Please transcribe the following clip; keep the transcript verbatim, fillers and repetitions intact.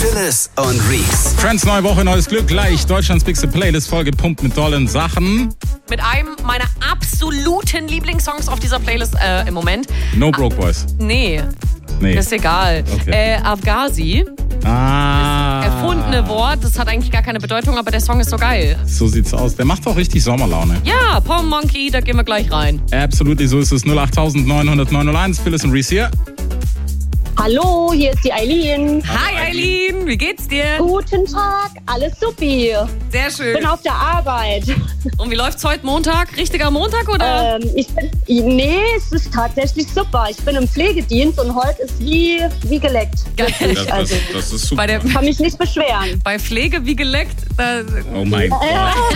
Phyllis und Reese. Friends, neue Woche, neues Glück. Gleich Deutschlands bigste Playlist, vollgepumpt mit tollen Sachen. Mit einem meiner absoluten Lieblingssongs auf dieser Playlist äh, im Moment. No Broke Boys. Nee, Nee. ist egal. Okay. Äh, Afghazi. Ah. Erfundene Wort, das hat eigentlich gar keine Bedeutung, aber der Song ist so geil. So sieht's aus. Der macht auch richtig Sommerlaune. Ja, Pom Monkey, da gehen wir gleich rein. Absolutely, so ist es. null acht neun null null neun null eins. Phyllis und Reese hier. Hallo, hier ist die Eileen. Hi Eileen, wie geht's dir? Guten Tag, alles supi. Sehr Ich schön. bin auf der Arbeit. Und wie läuft's heute Montag? Richtiger Montag oder? Ähm, ich bin, nee, es ist tatsächlich super. Ich bin im Pflegedienst und heute ist wie, wie geleckt. Geil. Das, das, Also, das ist super. Bei, der, kann mich nicht beschweren. bei Pflege wie geleckt. Da, Oh mein Gott. Äh,